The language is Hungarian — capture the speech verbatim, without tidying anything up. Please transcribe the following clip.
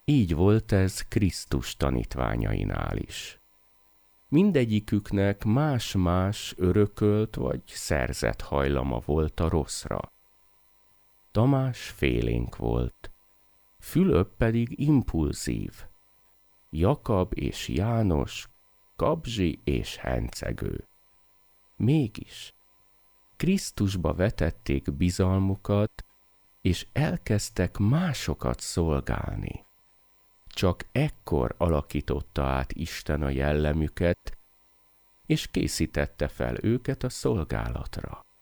Így volt ez Krisztus tanítványainál is. Mindegyiküknek más-más örökölt vagy szerzett hajlama volt a rosszra. Tamás félénk volt, Fülöp pedig impulzív, Jakab és János kabzsi és hencegő. Mégis Krisztusba vetették bizalmukat, és elkezdtek másokat szolgálni. Csak ekkor alakította át Isten a jellemüket, és készítette fel őket a szolgálatra.